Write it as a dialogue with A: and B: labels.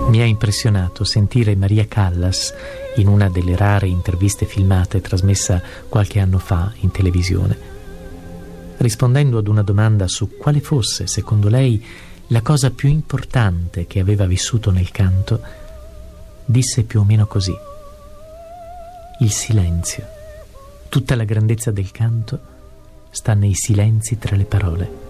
A: Mi ha impressionato sentire Maria Callas in una delle rare interviste filmate trasmessa qualche anno fa in televisione. Rispondendo ad una domanda su quale fosse, secondo lei, la cosa più importante che aveva vissuto nel canto, disse più o meno così: il silenzio. Tutta la grandezza del canto sta nei silenzi tra le parole.